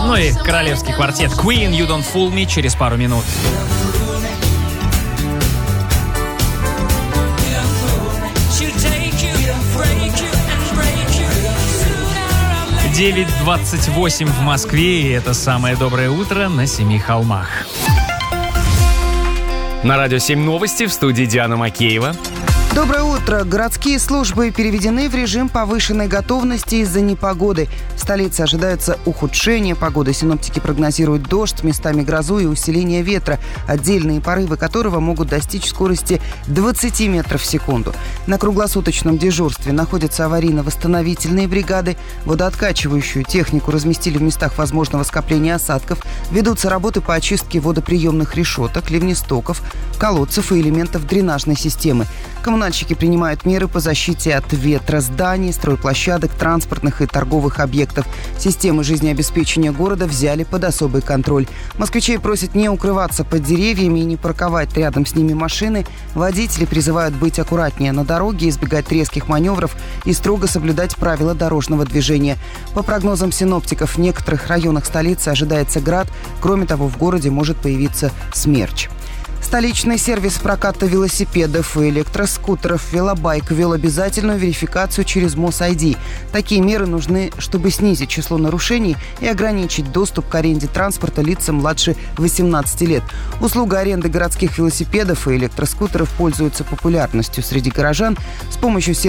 Ну и королевский квартет Queen «You Don't Fool Me» через пару минут. 9:28 в Москве, и это самое доброе утро на Семи холмах. На Радио 7 новости, в студии Диана Макеева. Доброе утро. Городские службы переведены в режим повышенной готовности из-за непогоды. В столице ожидается ухудшение погоды. Синоптики прогнозируют дождь, местами грозу и усиление ветра, отдельные порывы которого могут достичь скорости 20 метров в секунду. На круглосуточном дежурстве находятся аварийно-восстановительные бригады. Водооткачивающую технику разместили в местах возможного скопления осадков. Ведутся работы по очистке водоприемных решеток, ливнестоков, колодцев и элементов дренажной системы. Коммунальщики принимают меры по защите от ветра зданий, стройплощадок, транспортных и торговых объектов. Системы жизнеобеспечения города взяли под особый контроль. Москвичей просят не укрываться под деревьями и не парковать рядом с ними машины. Водители призывают быть аккуратнее на дороге, избегать резких маневров и строго соблюдать правила дорожного движения. По прогнозам синоптиков, в некоторых районах столицы ожидается град. Кроме того, в городе может появиться смерч. Столичный сервис проката велосипедов и электроскутеров «Велобайк» ввел обязательную верификацию через МосID. Такие меры нужны, чтобы снизить число нарушений и ограничить доступ к аренде транспорта лицам младше 18 лет. Услуга аренды городских велосипедов и электроскутеров пользуется популярностью среди горожан. С помощью